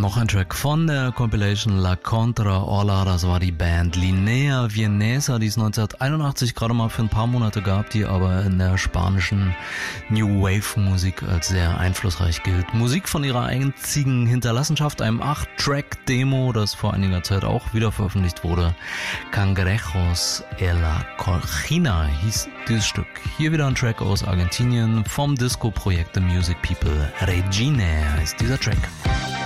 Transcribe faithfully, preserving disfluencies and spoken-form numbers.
noch ein Track von der Compilation La Contra Ola, das war die Band Linea Vienesa, die es neunzehnhunderteinundachtzig gerade mal für ein paar Monate gab, die aber in der spanischen New Wave Musik als sehr einflussreich gilt. Musik von ihrer einzigen Hinterlassenschaft, einem acht Track Demo, das vor einiger Zeit auch wieder veröffentlicht wurde. Cangrejos en la Colchina hieß dieses Stück. Hier wieder ein Track aus Argentinien vom Disco-Projekt The Music People. Regine heißt dieser Track.